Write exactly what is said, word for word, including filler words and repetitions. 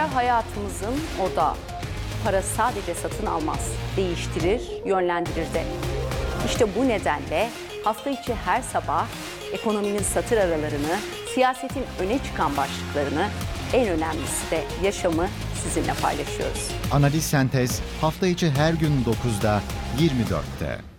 Para hayatımızın odağı. Para sadece satın almaz, değiştirir, yönlendirir de. İşte bu nedenle hafta içi her sabah ekonominin satır aralarını, siyasetin öne çıkan başlıklarını, en önemlisi de yaşamı sizinle paylaşıyoruz. Analiz Sentez hafta içi her gün dokuzda yirmi dörtte.